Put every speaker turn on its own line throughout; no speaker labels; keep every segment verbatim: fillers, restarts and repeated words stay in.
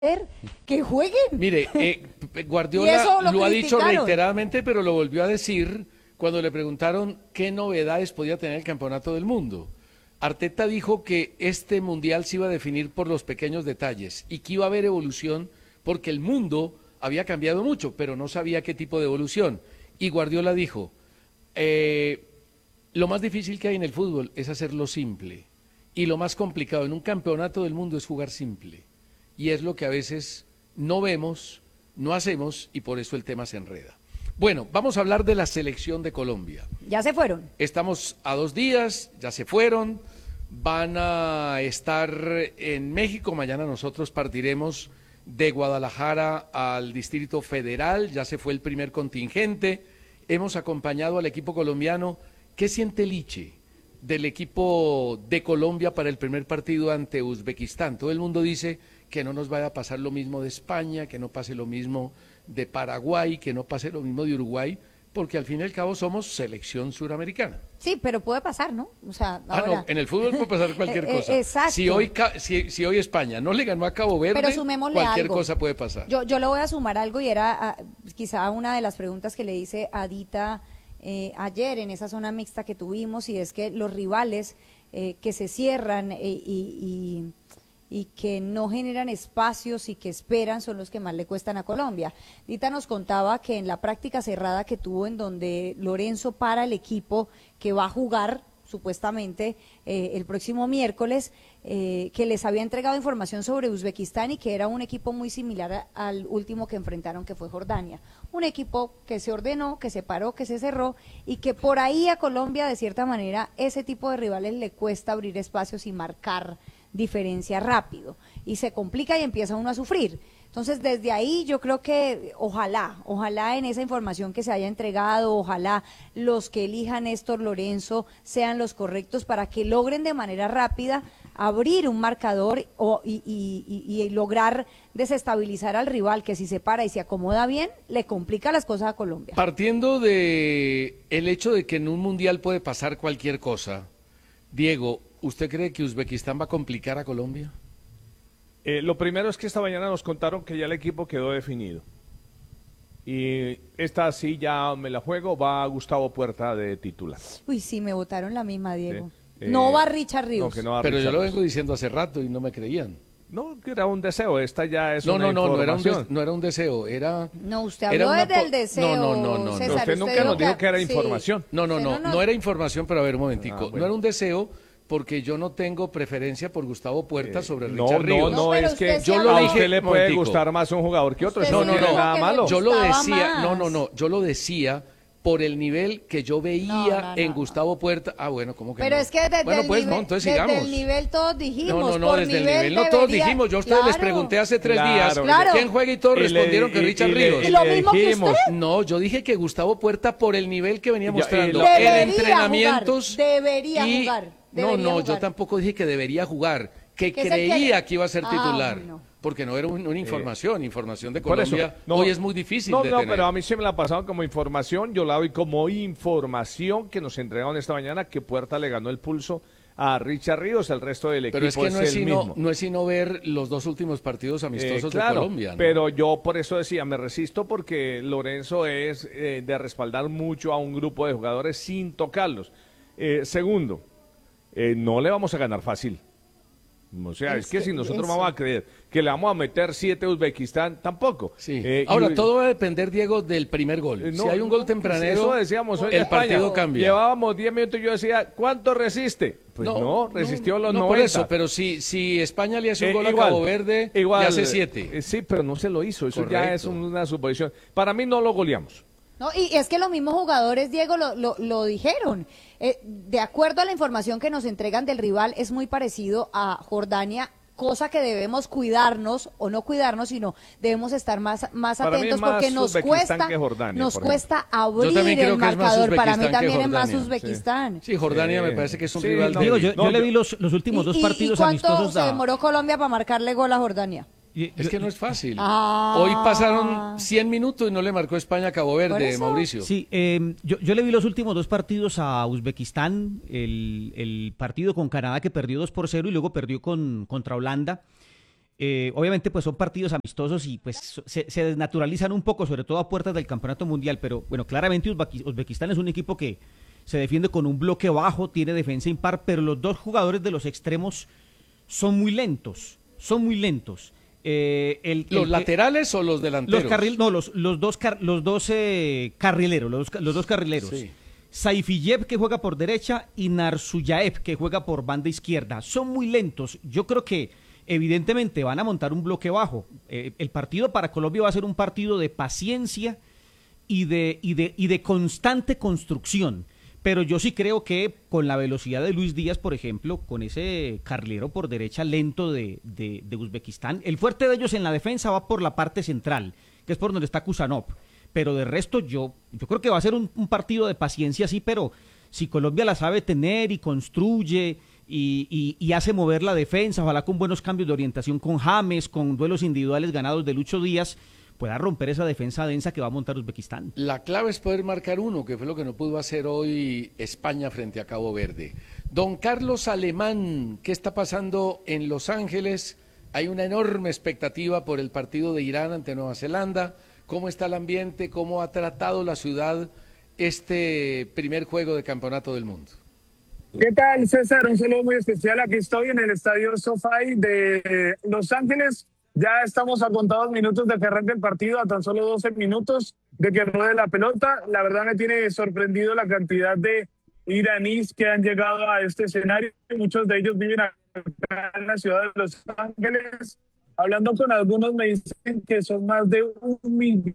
que jueguen.
Mire, eh,
Y
Guardiola
eso
lo,
lo
ha dicho
criticaron.
reiteradamente, pero lo volvió a decir cuando le preguntaron qué novedades podía tener el Campeonato del Mundo. Arteta dijo que este mundial se iba a definir por los pequeños detalles y que iba a haber evolución porque el mundo había cambiado mucho, pero no sabía qué tipo de evolución. Y Guardiola dijo, eh, lo más difícil que hay en el fútbol es hacerlo simple y lo más complicado en un campeonato del mundo es jugar simple. Y es lo que a veces no vemos, no hacemos y por eso el tema se enreda. Bueno, vamos a hablar de la selección de Colombia.
Ya se fueron.
Estamos a dos días, ya se fueron, van a estar en México, mañana nosotros partiremos de Guadalajara al Distrito Federal, ya se fue el primer contingente, hemos acompañado al equipo colombiano. ¿Qué siente Liche del equipo de Colombia para el primer partido ante Uzbekistán? Todo el mundo dice que no nos vaya a pasar lo mismo de España, que no pase lo mismo de Paraguay, que no pase lo mismo de Uruguay, porque al fin y al cabo somos selección suramericana.
Sí, pero puede pasar, ¿no? O sea,
Ah,
ahora...
no, en el fútbol puede pasar cualquier
Eh, eh,
cosa.
exacto.
Si hoy, ca- si, si hoy España no le ganó a Cabo Verde,
Pero sumémosle
cualquier
algo.
cosa puede pasar.
Yo, yo le voy a sumar algo y era ah, quizá una de las preguntas que le hice a Dita eh, ayer en esa zona mixta que tuvimos, y es que los rivales eh, que se cierran eh, y, y, y que no generan espacios y que esperan son los que más le cuestan a Colombia. Dita nos contaba que en la práctica cerrada que tuvo, en donde Lorenzo para el equipo que va a jugar supuestamente eh, el próximo miércoles, eh, que les había entregado información sobre Uzbekistán y que era un equipo muy similar a, al último que enfrentaron, que fue Jordania. Un equipo que se ordenó, que se paró, que se cerró, y que por ahí a Colombia, de cierta manera, ese tipo de rivales le cuesta abrir espacios y marcar diferencia rápido, y se complica y empieza uno a sufrir. Entonces, desde ahí yo creo que ojalá, ojalá en esa información que se haya entregado, ojalá los que elijan Néstor Lorenzo sean los correctos para que logren de manera rápida abrir un marcador o, y, y, y, y lograr desestabilizar al rival, que si se para y se acomoda bien, le complica las cosas a Colombia.
Partiendo de el hecho de que en un mundial puede pasar cualquier cosa, Diego, ¿usted cree que Uzbekistán va a complicar a Colombia?
Eh, lo primero es que esta mañana nos contaron que ya el equipo quedó definido. Y esta sí ya me la juego, va Gustavo Puerta de titular.
Uy, sí, me votaron la misma, Diego.
Sí.
No
Eh,
va Richard Ríos.
No, que no va
Pero yo
Richard
lo
Ríos.
vengo diciendo hace rato y no me creían.
No, que era un deseo, esta ya es
No,
una
no, no, no era, un
información.
des- no era un deseo, era...
No, usted
era
habló
una
desde
po-
el deseo,
No, no, no, no,
César.
no.
Usted nunca
dijo
nos dijo que era
sí.
información.
No, no,
Usted
no,
no nos-
no era información, pero a ver, un momentico.
Ah, bueno.
No era un deseo porque yo no tengo preferencia por Gustavo Puerta
Eh,
sobre
no,
Richard
no,
Ríos.
no,
No, pero
es que
usted sí
Yo lo
a
dije-
usted le puede
momentico.
gustar más un jugador que otro,
Usted
eso
No,
no,
no,
tiene
no.
nada
que le
malo.
Yo lo
gustaba
decía,
más.
no, no, no, yo lo decía por el nivel que yo veía
No, no, no,
en
no.
Gustavo Puerta. Ah, bueno, ¿cómo que
Pero
no?
es que desde,
Bueno,
el,
pues
nivel,
no, entonces
desde
sigamos.
el nivel todos dijimos.
No, no, no,
por
desde el nivel no todos
debería-
dijimos. Yo a ustedes les
Claro.
pregunté hace tres
Claro,
días
Claro.
quién juega y todos
Y le-
respondieron que
y-
Richard
y le-
Ríos.
¿Y lo mismo que
dijimos,
usted?
No, yo dije que Gustavo Puerta por el nivel que venía
Ya,
mostrando
y lo-
en
Debería
entrenamientos.
jugar, debería
y-
jugar,
No,
debería
no, yo
jugar.
tampoco dije que debería jugar, que
Que es el que-
creía que iba a ser
Ah,
titular.
bueno.
Porque no era un- una información, información de
Por eso,
Colombia.
no,
hoy es muy difícil
no,
de
no,
tener.
pero a mí sí me la ha pasado como información, yo la doy como información que nos entregaron esta mañana, que Puerta le ganó el pulso a Richard Ríos, el resto del equipo
Pero es que no es,
el
sino,
mismo.
no es sino ver los dos últimos partidos
Eh,
amistosos
claro,
de Colombia, ¿no?
pero yo por eso decía, me resisto porque Lorenzo es eh, de respaldar mucho a un grupo de jugadores sin tocarlos. Eh, segundo, eh, no le vamos a ganar fácil. O sea, es,
Es
que,
que
si nosotros
eso-
vamos a creer que le vamos a meter siete a Uzbekistán, tampoco.
Sí.
Eh,
Ahora,
y-
todo va a depender, Diego, del primer gol.
Eh,
si
no,
hay un
no,
gol tempranero,
eso decíamos hoy en
el
España.
partido cambia.
Llevábamos diez minutos y yo decía, ¿cuánto resiste? Pues no, resistió los
no
noventa.
por eso, pero si, si España le hace un
Eh,
gol
igual,
a Cabo Verde,
igual,
le hace siete.
eh, sí, pero no se lo hizo, eso ya
Correcto.
es una suposición. Para mí no lo goleamos.
No, y es que los mismos jugadores, Diego, lo, lo, lo dijeron. Eh, de acuerdo a la información que nos entregan del rival, es muy parecido a Jordania, cosa que debemos cuidarnos, o no cuidarnos, sino debemos estar más, más
Para mí es
atentos
más
porque nos
Uzbekistán
cuesta,
que Jordania,
nos
por
cuesta
Yo
abrir
también creo
el
que es más
marcador. Para mí
Uzbekistán que
también es más
Jordania, sí.
Uzbekistán.
Sí, Jordania
Sí.
me parece que es un
Sí,
rival
no.
débil.
Digo, yo,
No,
yo le
yo-
vi los, los últimos dos
¿Y- y-
partidos
¿Y cuánto
amistosos.
se
da-
demoró Colombia para marcarle gol a Jordania?
y-
Es
yo-
que no es fácil.
Ah.
Hoy pasaron cien minutos y no le marcó España a Cabo
¿Por
Verde,
eso?
Mauricio.
Sí, eh, yo, yo le vi los últimos dos partidos a Uzbekistán, el, el partido con Canadá que perdió dos por cero y luego perdió con, contra Holanda. Eh, obviamente pues son partidos amistosos y pues se, se desnaturalizan un poco, sobre todo a puertas del campeonato mundial, pero bueno, claramente Uzbeki- Uzbekistán es un equipo que se defiende con un bloque bajo, tiene defensa impar, pero los dos jugadores de los extremos son muy lentos, son muy lentos. Eh, el,
¿Los
el,
laterales o los delanteros?
Los carril, no, los, los dos, car, los dos eh, carrileros, los, los dos carrileros.
Sí.
Saifiyev, que juega por derecha, y Narsuyaev, que juega por banda izquierda. Son muy lentos. Yo creo que evidentemente van a montar un bloque bajo. Eh, el partido para Colombia va a ser un partido de paciencia y de, y de, y de constante construcción. Pero yo sí creo que con la velocidad de Luis Díaz, por ejemplo, con ese carrilero por derecha lento de, de, de Uzbekistán, el fuerte de ellos en la defensa va por la parte central, que es por donde está Kusanov. Pero de resto yo, yo creo que va a ser un, un partido de paciencia, sí, pero si Colombia la sabe tener y construye y, y, y hace mover la defensa, ojalá con buenos cambios de orientación con James, con duelos individuales ganados de Lucho Díaz, pueda romper esa defensa densa que va a montar Uzbekistán.
La clave es poder marcar uno, que fue lo que no pudo hacer hoy España frente a Cabo Verde. Don Carlos Alemán, ¿qué está pasando en Los Ángeles? Hay una enorme expectativa por el partido de Irán ante Nueva Zelanda. ¿Cómo está el ambiente? ¿Cómo ha tratado la ciudad este primer juego de Campeonato del Mundo?
¿Qué tal, César? Un saludo muy especial. Aquí estoy en el estadio SoFi de Los Ángeles. Ya estamos a contados minutos de que arranque el partido, a tan solo doce minutos de que ruede la pelota. La verdad me tiene sorprendido la cantidad de iraníes que han llegado a este escenario. Muchos de ellos viven acá en la ciudad de Los Ángeles. Hablando con algunos me dicen que son más de un millón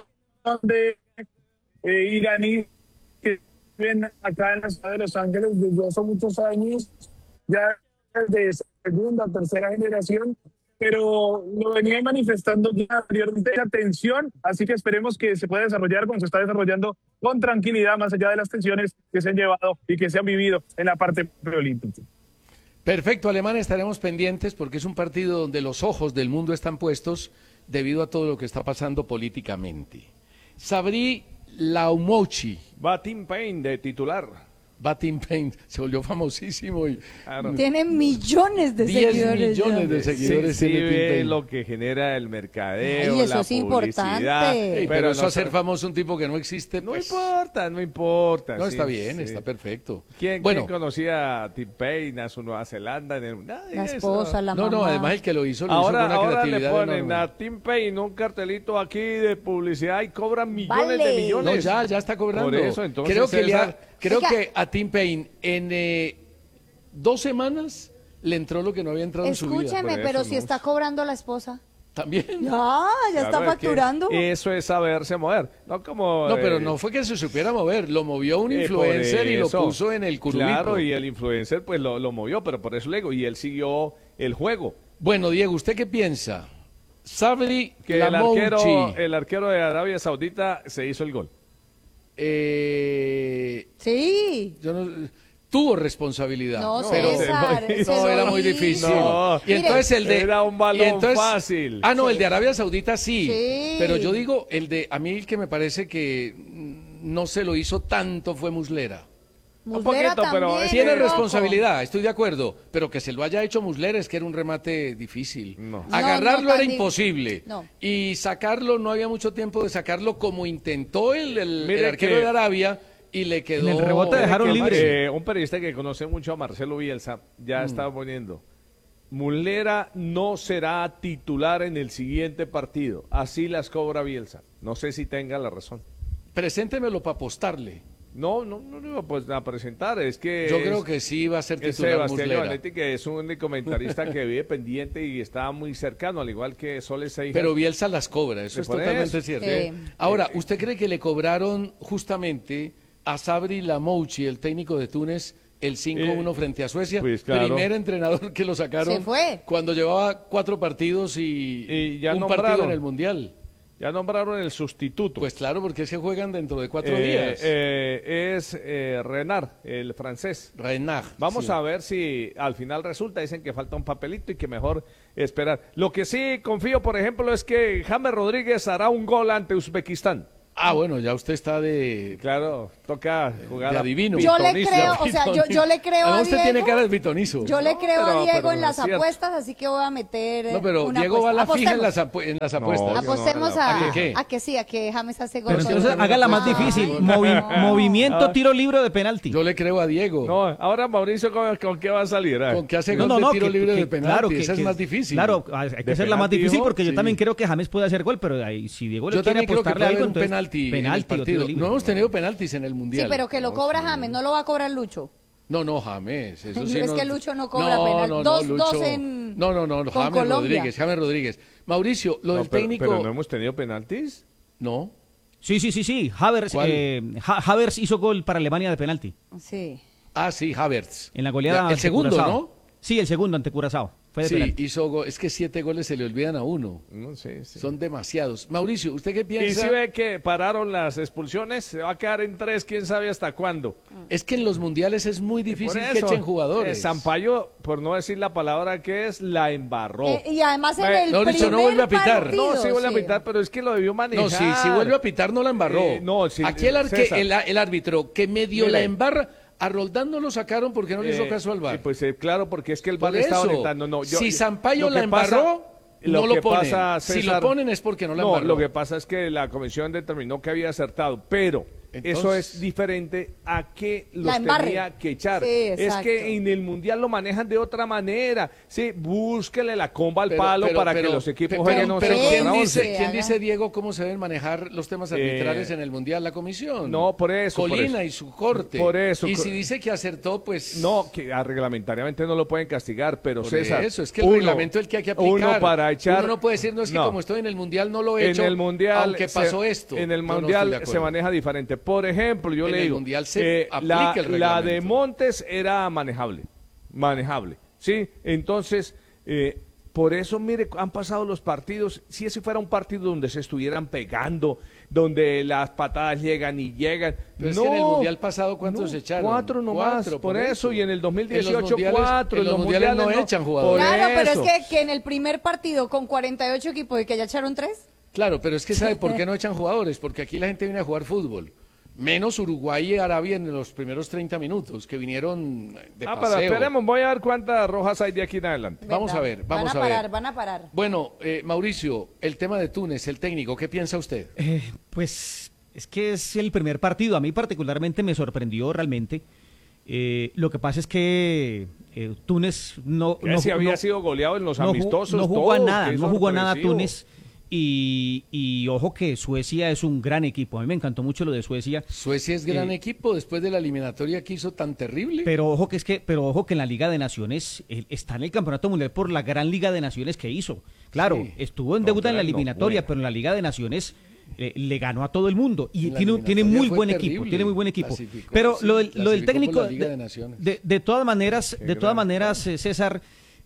de eh, iraníes que viven acá en la ciudad de Los Ángeles desde hace muchos años, ya de segunda, tercera generación. Pero lo venía manifestando ya anteriormente la tensión, así que esperemos que se pueda desarrollar como se está desarrollando con tranquilidad, más allá de las tensiones que se han llevado y que se han vivido en la parte preolímpica.
Perfecto, Alemán, estaremos pendientes porque es un partido donde los ojos del mundo están puestos debido a todo lo que está pasando políticamente. Sabri Laumochi.
Va Tim Payne de titular.
Batim Paint se volvió famosísimo y
Claro.
Tiene millones de
diez
seguidores.
millones
ya.
de seguidores
Sí, sí
tiene Tim
ve
Payne.
lo que genera el mercadeo,
Ay, eso
la
es
publicidad.
importante.
Ey, pero,
pero
eso
no,
hacer famoso un tipo que no existe,
no
pues,
importa, no importa.
no
sí,
está bien,
sí.
está perfecto.
¿Quién,
bueno,
quién conocía a Tim Payne, a su Nueva Zelanda? En el... Nadie
La
eso.
esposa, la
no,
mamá.
no, además el que lo hizo lo
Ahora,
hizo con una
ahora le
creatividad
ponen
enorme.
a Tim Payne un cartelito aquí de publicidad y cobran millones
Vale.
de millones.
No, ya, ya está cobrando.
Por eso, entonces,
creo que, le ha-
César-
creo
Oiga.
que a Tim Payne en eh, dos semanas le entró lo que no había entrado en su vida.
Escúcheme,
por
pero
eso,
si
¿no?
está cobrando la esposa.
También.
Ya, ya está
Claro, es que
facturando.
Eso es saberse mover. No, como,
No, pero
eh,
no fue que se supiera mover, lo movió un
Eh,
influencer
por
y lo
eso.
puso en el curubito.
Claro, y el influencer pues lo, lo movió, pero por eso le digo, y él siguió el juego.
Bueno, Diego, ¿usted qué piensa? Sabri
Que el
Lamouchi,
arquero, el arquero de Arabia Saudita se hizo el gol.
eh,
Sí.
yo no- tuvo responsabilidad.
No,
pero
César,
no,
se
no,
lo
era muy
hizo.
difícil.
No.
y entonces el de
Era un balón
y entonces-
fácil.
Ah, no, el de Arabia Saudita sí,
Sí.
Pero yo digo, el de a mí el que me parece que mm, no se lo hizo tanto fue Muslera.
Muslera
poquito, pero
también,
es-
Tiene
loco.
responsabilidad, estoy de acuerdo, pero que se lo haya hecho Muslera es que era un remate difícil.
No.
Agarrarlo
No, no
era
tan di-
imposible.
No.
Y sacarlo, no había mucho tiempo de sacarlo como intentó el, el-
Mire
el arquero
que-
de Arabia y le quedó...
En el rebote dejaron
Que,
libre.
eh, un periodista que conoce mucho a Marcelo Bielsa
Mm.
ya estaba poniendo, Muslera no será titular en el siguiente partido. Así las cobra Bielsa. No sé si tenga la razón.
Preséntemelo para apostarle.
No, no, no lo iba pues, a presentar. Es que
Yo
es-
creo que sí va a ser
es
titular
Sebastián
Muslera.
Giovanetti, que es un comentarista que vive pendiente y está muy cercano, al igual que Soles Seijas.
Pero Bielsa las cobra, eso
Sí,
es
por
totalmente
eso.
cierto.
Sí.
Ahora, ¿usted cree que le cobraron justamente a Sabri Lamouchi, el técnico de Túnez, el cinco uno
Eh,
frente a Suecia?
pues, claro.
Primer entrenador que lo sacaron
Se fue.
cuando llevaba cuatro partidos y,
Y ya
un
nombraron.
partido en el Mundial.
Ya nombraron el sustituto.
Pues claro, porque es que juegan dentro de cuatro
Eh,
días.
eh, es eh, Renard, el francés.
Renard.
Vamos
sí.
a ver si al final resulta. Dicen que falta un papelito y que mejor esperar. Lo que sí confío, por ejemplo, es que James Rodríguez hará un gol ante Uzbekistán.
Ah, bueno, ya usted está de...
Claro, toca jugar
de
a
adivino.
Yo le
pitonizo.
creo, o sea, yo, yo le creo
Además,
a
usted
Diego.
tiene cara de pitonizo.
Yo le creo
pero-
a Diego
pero
en
no
las
es cierto.
apuestas, así que voy a meter eh,
No, pero
una
Diego va a la
apuesta.
fija en las,
Apostemos.
apu- en las
No,
apuestas.
yo no.
Apostemos
¿A
a,
qué, qué?
a que sí, a que James hace gol.
Pero
con
entonces
el-
hágala más
Ah,
difícil.
no.
Movi- movimiento,
Ah.
tiro libre de penalti.
Yo le creo a Diego.
No, ahora Mauricio, ¿con, con qué va a salir? Ah?
Con que hace
No,
gol
no,
de
no,
tiro
que-
libre
que-
de penalti.
claro, que-
Esa es
que-
más difícil.
Claro, hay que
¿De
hacerla más
penalti,
difícil
hijo?
porque yo
Sí.
también creo que James puede hacer gol, pero ahí, si Diego le
Yo
quiere
también creo que
apostarle
puede
algo,
haber un
entonces,
penalti, en el
penalti o tiro
partido.
libre.
No hemos tenido penaltis en el
Sí,
Mundial.
pero que lo cobra James, no lo va a cobrar Lucho.
No, no, James. Eso sí
Es
no-
que Lucho no cobra
no,
penal.
No, no,
Dos-
Lucho-
dos en-
No, no, no,
con
James
Colombia.
Rodríguez, James Rodríguez. Mauricio, lo
No,
del
pero,
técnico...
pero no hemos tenido penaltis.
No.
Sí, sí, sí, sí. Havertz,
¿Cuál?
eh, Ha- Havertz hizo gol para Alemania de penalti.
Sí.
Ah, sí, Havertz.
En la goleada
Ya, el
ante
segundo,
Curazao.
¿no?
Sí, el segundo ante Curazao. Fue de
Sí,
penalti.
hizo go- es que siete goles se le olvidan a uno.
No sé, sí.
Son demasiados. Mauricio, ¿usted qué
Y
piensa?
si ve que pararon las expulsiones, se va a quedar en tres, quién sabe hasta cuándo.
Es que en los mundiales es muy difícil
Por
que
eso,
echen jugadores.
eh, Sampaio, por no decir la palabra que es, la embarró.
Eh, y además en
Bueno,
el
no, Lucho,
primer
no vuelve a pitar.
partido,
no, sí vuelve
sí.
a pitar, pero es que lo debió manejar.
No, si, si vuelve a pitar no la embarró.
Eh, no, sí,
Aquí el, arque-
César.
el, el árbitro que medio
Mire.
la embarra, a Roldán no lo sacaron porque no le hizo
Eh,
caso al
y
V A R.
pues eh, claro, porque es que el
Por
V A R estaba
eso,
orientando. No, yo-
si Sampaio
lo
la
que pasa-
embarró, no lo
que
ponen.
pasa,
Si
César,
lo ponen es porque no la
No,
embarró.
lo que pasa es que la comisión determinó que había acertado, pero
Entonces-
eso es diferente a que los
La embarre.
tenía que echar.
Sí,
es
exacto.
que en el Mundial lo manejan de otra manera. Sí, búsquele la comba al
Pero-
palo
pero-
para
pero-
que los equipos
pero-
jueguen
pero,
once
pero
contra
¿quién
once.
dice,
Sí,
quién
haga.
dice, Diego, cómo se deben manejar los temas arbitrales
Eh,
en el Mundial? La comisión.
no, por eso, por
Colina
eso.
y su corte.
Por eso,
Y
co-
si dice que acertó, pues...
No, que ah, reglamentariamente no lo pueden castigar, pero
Por
César.
eso, es que el
uno-
reglamento es el que hay que aplicar.
Uno para echar.
Uno no puede decir, no, es que
No.
como estoy en el Mundial no lo he hecho,
en el mundial
aunque
se-
pasó esto.
En el
Yo no estoy
mundial
de
se
acuerdo.
maneja diferente. Por ejemplo, yo
En
le
el
digo,
mundial se
eh,
aplica
la,
el
la
reglamento.
de Montes era manejable, manejable, sí. Entonces, eh, por eso, mire, han pasado los partidos. Si ese fuera un partido donde se estuvieran pegando, donde las patadas llegan y llegan.
Pero es
no,
que en el Mundial pasado, ¿cuántos
no,
se echaron?
Cuatro nomás,
Cuatro,
por
por
eso.
eso.
Y en el dos mil
En los
dieciocho,
mundiales-
cuatro.
en los mundiales no echan jugadores.
Por
Claro, pero es
eso.
que, que en el primer partido con cuarenta y ocho equipos y que ya echaron tres.
Claro, pero es que ¿sabe por qué no echan jugadores? Porque aquí la gente viene a jugar fútbol. Menos Uruguay y Arabia en los primeros treinta minutos, que vinieron de
Ah,
paseo.
pero esperemos, voy a ver cuántas rojas hay de aquí en adelante.
Vamos a ver, vamos
van a
a ver.
parar, van a parar.
Bueno, eh, Mauricio, el tema de Túnez, el técnico, ¿qué piensa usted?
Eh, pues es que es el primer partido. A mí particularmente me sorprendió realmente. Eh, lo que pasa es que eh, Túnez no,
Que
no,
si había
no-
sido goleado en los
no ju-
amistosos.
no jugó a
todo,
nada,
qué
no jugó a nada
sorpresivo.
Túnez. Y, y ojo que Suecia es un gran equipo. A mí me encantó mucho lo de Suecia.
Suecia es gran
Eh,
equipo después de la eliminatoria que hizo tan terrible.
Pero ojo que es que, pero ojo que en la Liga de Naciones él está en el Campeonato Mundial por la gran Liga de Naciones que hizo. Claro,
Sí.
estuvo en
No,
deuda en la
gran, no,
eliminatoria,
buena.
pero en la Liga de Naciones eh, le ganó a todo el mundo y
En la
tiene, tiene
eliminatoria
muy
fue
buen
terrible.
equipo, tiene muy buen equipo.
Clasificó,
Pero
sí,
lo del, lo del
clasificó por
técnico,
la Liga
de,
de Naciones.
de- de todas maneras,
Qué
de todas
gran.
maneras, eh, César,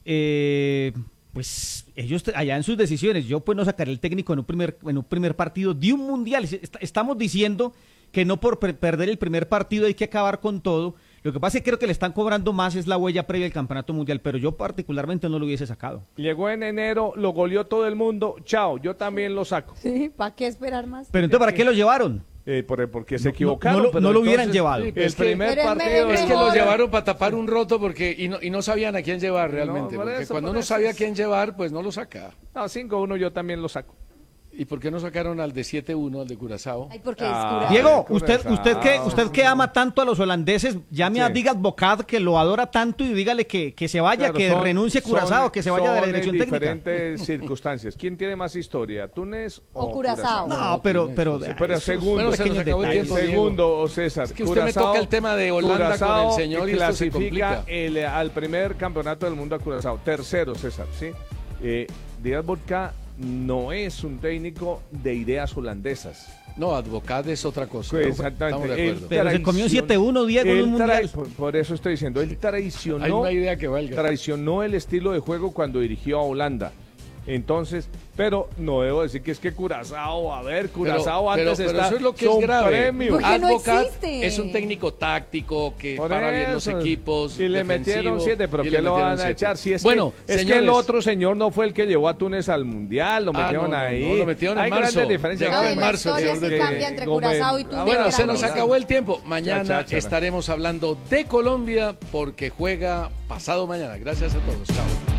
eh, pues ellos te- allá en sus decisiones, yo pues no sacaré el técnico en un primer, en un primer partido de un mundial. Est- Estamos diciendo que no por per- perder el primer partido hay que acabar con todo. Lo que pasa es que creo que le están cobrando más es la huella previa al campeonato mundial, pero yo particularmente no lo hubiese sacado.
Llegó en enero, lo goleó todo el mundo. Chao, yo también lo saco.
Sí, ¿para qué esperar más?
Pero entonces, ¿para qué lo llevaron?
Eh, por, porque se
No,
equivocaron.
no lo-
pero
no lo hubieran
entonces,
llevado.
El
Sí, pero es que-
primer
Pero es me-
partido.
es
Es que
mejor.
lo llevaron para tapar un roto porque y no, y no sabían a quién llevar realmente.
No, por
porque
eso,
cuando
por
uno
eso
sabía a
es-
quién llevar, pues no lo saca.
No, cinco uno yo también lo saco.
¿Y por qué no sacaron al de siete uno, al de Curazao?
Ay, porque
Ah,
es cura-
Diego,
qué
usted,
Curazao.
usted que, usted que ama tanto a los holandeses, llame a
Sí.
Diga Advocat que lo adora tanto y dígale que, que se vaya,
Claro,
que
son-
renuncie
son-
Curazao, que se vaya de la
son
dirección
en
técnica.
diferentes circunstancias. ¿Quién tiene más historia, Túnez o,
O Curazao.
No, pero, pero,
Sí, pero
esos
segundo,
Bueno, se nos
pequeños
acabó el
detalles.
tiempo, Diego.
Segundo, o César.
Es que usted me
Curazao-
toca el tema de Holanda con el
Curazao
señor y esto se
clasifica
complica.
el, al primer campeonato del mundo a Curazao. Tercero, César, ¿sí? Eh, Díaz Vodka no es un técnico de ideas holandesas.
No, Advocat es otra cosa.
Pues,
Estamos
exactamente.
de
Él
acuerdo.
Pero se comió un
traicionó-
siete uno, Diego, en
él
un mundial.
trai- Por, por eso estoy diciendo, él traicionó,
Hay una idea que valga.
traicionó el estilo de juego cuando dirigió a Holanda. Entonces, pero no debo decir que es que Curazao, a ver, Curazao
pero,
antes
pero,
está
pero eso es lo que es grave.
premio.
¿Por qué no
Advocat
existe?
es un técnico táctico que
Por
para bien los
eso.
equipos.
Y le metieron siete, pero
y
¿qué
le
lo
metieron
van a
siete.
echar? Si es,
bueno,
que, es
señores,
que el otro señor no fue el que llevó a Túnez al Mundial, lo
Ah,
metieron
no, no,
ahí.
no, lo metieron en
Hay
marzo.
grandes diferencias.
Llegó
No,
en
y
marzo,
la historia
señor
sí
de-
cambia entre
Gómez.
Curazao y Túnez.
Ah, bueno,
que
se
la
nos
cosa.
acabó el tiempo. Mañana
Chachara.
estaremos hablando de Colombia porque juega pasado mañana. Gracias a todos. Chao.